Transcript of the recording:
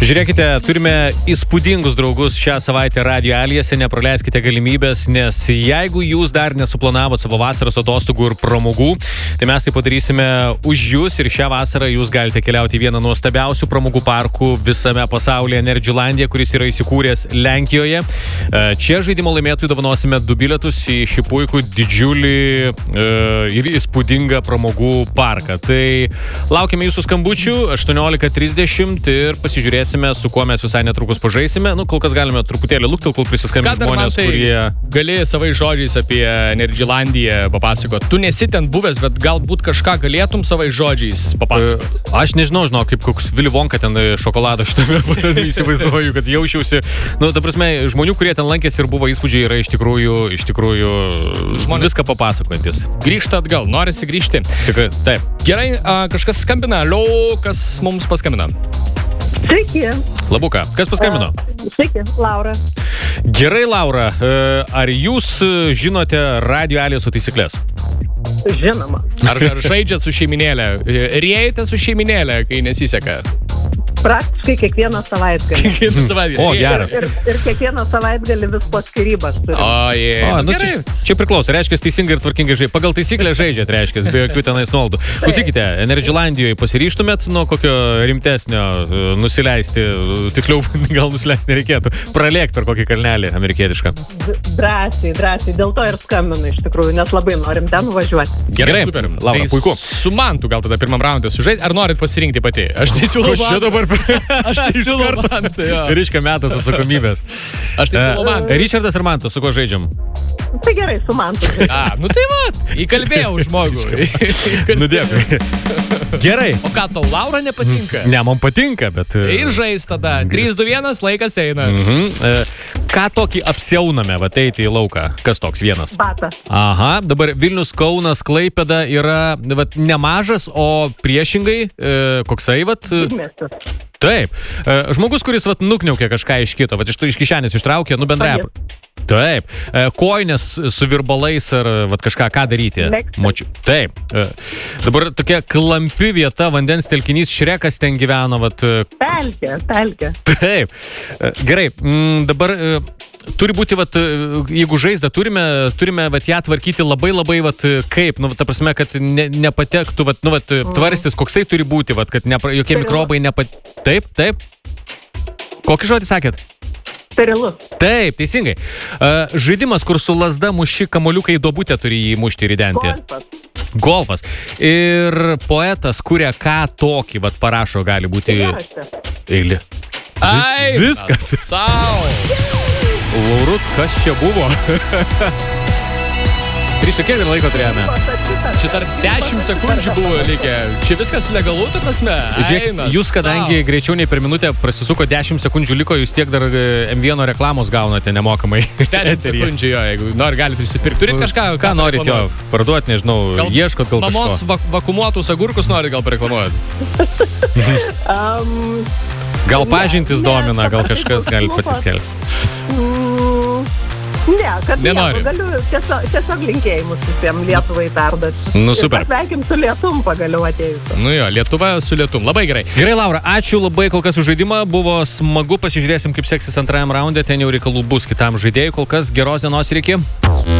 Žiūrėkite, turime įspūdingus draugus šią savaitę Radio Aliase, nepraleiskite galimybės, nes jeigu jūs dar nesuplanavot savo vasaros atostogų ir pramogų, tai mes tai padarysime už jūs ir šią vasarą jūs galite keliauti į vieną nuostabiausių pramogų parkų visame pasaulyje, Energylandia, kuris yra įsikūręs Lenkijoje. Čia žaidimo laimėtojų dovanosime 2 bilietus į šį puikų, didžiulį ir įspūdingą pramogų parką. Tai laukime jūsų skambučių 18:30 ir pasižiūrėsime, su kuo mes visai netrukus pažaisime. Kol kas galime truputėlį lukti, kol prisiskambins žmonės, kurie... Gali savai žodžiais apie Energylandiją papasakot. Tu nesi ten buvęs, bet galbūt kažką galėtum savai žodžiais papasakot. Aš nežinau, kaip koks Willy Wonka ten šokolado šitame įsivaizduoju, kad jausčiausi. Ta prasme, žmonių, kurie ten lankėsi ir buvo įspūdžiai, yra iš tikrųjų žmonės viską papasakojantis. Grįžta atgal, norisi grįžti. Tikrai, taip. Gerai, kažkas skambina. Aliau, kas mums paskambina? Sveiki. Labuka, kas paskambino? Sveiki, Laura. Gerai, Laura, ar jūs žinote Radio Aliaso taisyklės? Žinoma. Ar žaidžiat su šeiminėlė? Riejate su šeiminėlė, kai nesiseka? Praktiškai kiekvieną savaitgalį. O, geras. Ir kiekvieną savaitgalį vis po skyrybas turi. Čia priklauso, reiškia, teisingai ir tvarkingai žaidžiat. Pagal taisyklę žaidžiat, reiškia, be jokių tenais nuolaidų. Klausykite, Energylandijoje pasiryžtumėt nuo kokio rimtesnio nusileisti, tiksliau, gal nusileisti nereikėtų, pralėkti per kokį kalnelį amerikietišką? Drąsiai, dėl to ir skambinu iš tikrųjų, nes labai norim ten važiuoti. Gerai, super. Laura, puiku. Su Mantu gal tada pirmam raundui sužaisti, ar norit pasirinkti pati? Aš tai Aš tai siūlau Mantą, jo. Ryškia metas atsakomybės. Aš tai siūlau Mantą. Ričardas ir Mantas, su kuo žaidžiam? Tai gerai, su Mantu. Tai va, įkalbėjau žmogų. Dėkui. Gerai. O ką, tau Laura nepatinka? Ne, man patinka, bet... Ir žais tada. 3-2-1, laikas eina. Ką tokį apsiauname, va, eiti į lauką? Kas toks vienas? Batą. Aha, dabar Vilnius, Kaunas, Klaipėda yra nemažas, o priešingai, koksai, Didmiestis. Taip. Žmogus, kuris nukniaukė kažką iš kito, iš kišenės ištraukė, bendrai. Taip. Kojinės su virbalais ar kažką, ką daryti? Močiu. Taip. Dabar tokia klampi vieta, vandens telkinys, Šrekas ten gyveno. Pelkė. Taip. Gerai. Dabar turi būti, jeigu žaizdą turime ją tvarkyti labai, kaip, ta prasme, kad nepatektų, tvarstis, koksai turi būti, kad jokie mikrobai Taip. Kokį žodį sakėt? Sterilus. Taip, teisingai. Žaidimas, kur su lazda muši kamoliukai duobutę turi jį mušti ir įdenti. Golfas. Ir poetas kuria ką tokį, parašo, gali būti... Eilė. Ai, viskas. Sau. Laurut, kas čia buvo? Ryškia, kiek laiko turėjome? Čia dar 10 sekundžių buvo likę. Čia viskas legalu, ta prasme? Žiūrėk, jūs kadangi greičiau nei per minutę prasisuko 10 sekundžių liko, jūs tiek dar M1 reklamos gaunate nemokamai. 10 sekundžių, jo, jeigu nori, galite išsipirkti. Turit kažką? Ką norit jo parduoti, nežinau, ieškot gal kažko. Mamos vakumuotus agurkus nori gal pareklamuoti? Gal pažintis domina, gal kažkas galit pasiskelbti. Ne, kad nenoriu. Galiu tiesiog linkėjimus visiems Lietuvai perduoti. Super. Ir pasveikim su Lietum pagaliau atėjusiu. Jo, Lietuva su Lietum. Labai gerai. Gerai, Laura, ačiū labai kol kas už žaidimą. Buvo smagu, pasižiūrėsim, kaip seksis antrajam raunde. Ten jau reikalų bus kitam žaidėjui. Kol kas geros dienos ir iki.